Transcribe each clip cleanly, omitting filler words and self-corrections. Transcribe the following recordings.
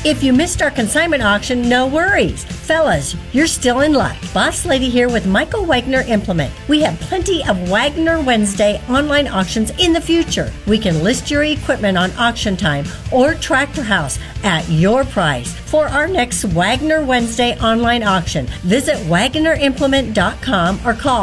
If you missed our consignment auction, no worries. Fellas, you're still in luck. Boss Lady here with Michael Wagner Implement. We have plenty of Wagner Wednesday online auctions in the future. We can list your equipment on Auction Time or Tractor House at your price for our next Wagner Wednesday online auction. Visit WagnerImplement.com or call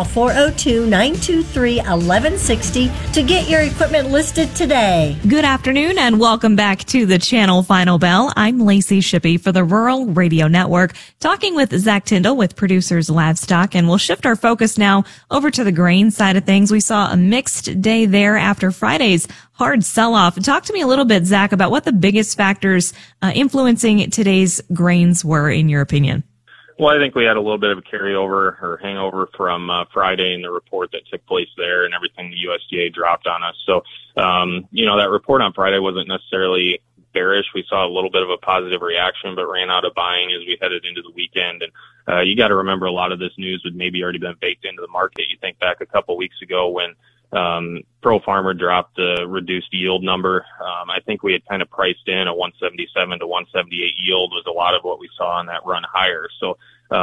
402-923-1160 to get your equipment listed today. Good afternoon and welcome back to the channel Final Bell. I'm Lacey Shippey for the Rural Radio Network, talking with Zach Tyndall with Producers Livestock, and we'll shift our focus now over to the grain side of things. We saw a mixed day there after Friday's hard sell-off. Talk to me a little bit, Zach, about what the biggest factors influencing today's grains were, in your opinion. Well, I think we had a little bit of a carryover or hangover from Friday and the report that took place there and everything the USDA dropped on us. So, that report on Friday wasn't necessarily bearish. We saw a little bit of a positive reaction, but ran out of buying as we headed into the weekend. And you got to remember, a lot of this news had maybe already been baked into the market. You think back a couple weeks ago when Pro Farmer dropped the reduced yield number. I think we had kind of priced in a 177 to 178 yield was a lot of what we saw on that run higher. So,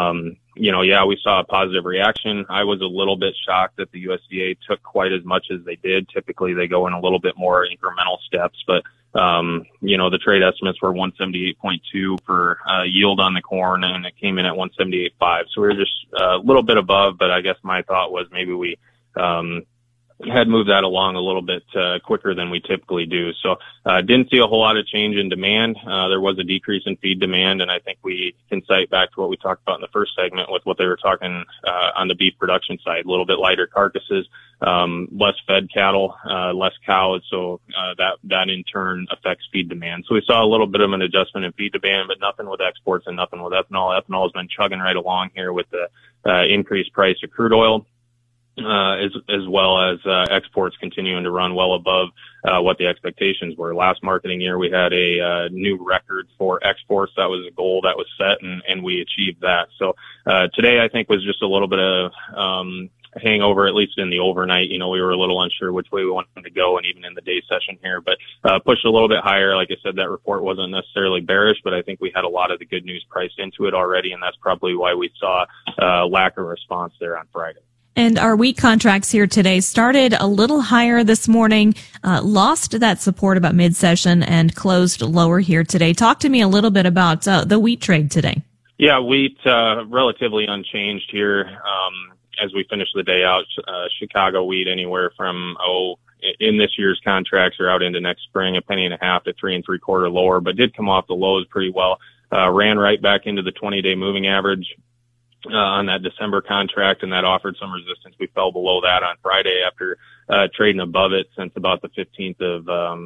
we saw a positive reaction. I was a little bit shocked that the USDA took quite as much as they did. Typically they go in a little bit more incremental steps, but the trade estimates were 178.2 for yield on the corn, and it came in at 178.5. So we were just a little bit above, but I guess my thought was maybe we had moved that along a little bit quicker than we typically do. So didn't see a whole lot of change in demand. There was a decrease in feed demand, and I think we can cite back to what we talked about in the first segment with what they were talking on the beef production side. A little bit lighter carcasses, less fed cattle, less cows, so that in turn affects feed demand. So we saw a little bit of an adjustment in feed demand, but nothing with exports and nothing with ethanol. Ethanol has been chugging right along here with the increased price of crude oil. As well as exports continuing to run well above what the expectations were. Last marketing year, we had a new record for exports. That was a goal that was set, and we achieved that. So today, I think, was just a little bit of hangover, at least in the overnight. We were a little unsure which way we wanted to go, and even in the day session here, but pushed a little bit higher. Like I said, that report wasn't necessarily bearish, but I think we had a lot of the good news priced into it already, and that's probably why we saw lack of response there on Friday. And our wheat contracts here today started a little higher this morning, lost that support about mid-session, and closed lower here today. Talk to me a little bit about the wheat trade today. Yeah, wheat relatively unchanged here as we finish the day out. Chicago wheat anywhere from in this year's contracts or out into next spring, $0.015 to 3 3/4 lower, but did come off the lows pretty well. Ran right back into the 20-day moving average on that December contract, and that offered some resistance. We fell below that on Friday after trading above it since about the 15th of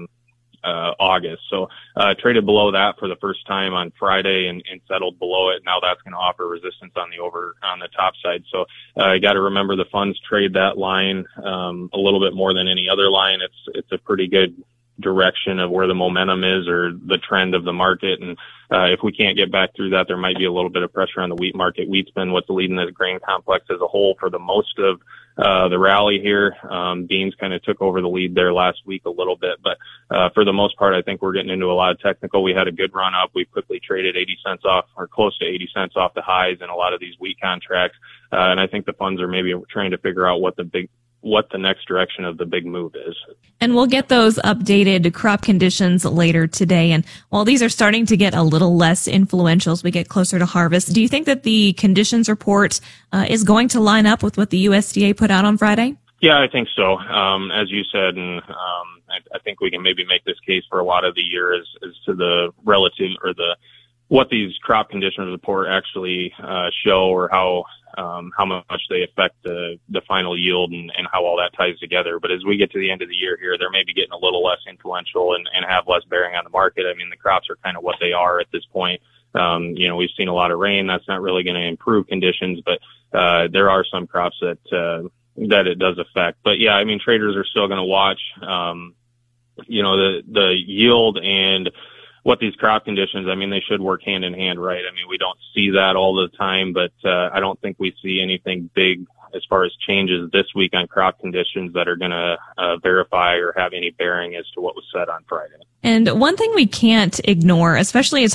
August. So traded below that for the first time on Friday and settled below it. Now that's going to offer resistance on the top side. So you got to remember the funds trade that line a little bit more than any other line. It's a pretty good direction of where the momentum is or the trend of the market. And if we can't get back through that, there might be a little bit of pressure on the wheat market. Wheat's been what's leading the grain complex as a whole for the most of the rally here. Beans kind of took over the lead there last week a little bit, but for the most part, I think we're getting into a lot of technical. We had a good run up. We quickly traded 80 cents off, or close to 80 cents off the highs in a lot of these wheat contracts. And I think the funds are maybe trying to figure out what the next direction of the big move is. And we'll get those updated crop conditions later today. And while these are starting to get a little less influential as we get closer to harvest, do you think that the conditions report is going to line up with what the USDA put out on Friday? Yeah, I think so. As you said, and I think we can maybe make this case for a lot of the year as to the relative or what these crop conditions report actually show, or how much they affect the final yield and how all that ties together. But as we get to the end of the year here, they're maybe getting a little less influential and have less bearing on the market. I mean, the crops are kind of what they are at this point. We've seen a lot of rain. That's not really going to improve conditions, but there are some crops that it does affect. But yeah, I mean, traders are still going to watch, the yield and what these crop conditions, I mean, they should work hand in hand, right? I mean, we don't see that all the time, but I don't think we see anything big as far as changes this week on crop conditions that are going to verify or have any bearing as to what was said on Friday. And one thing we can't ignore, especially as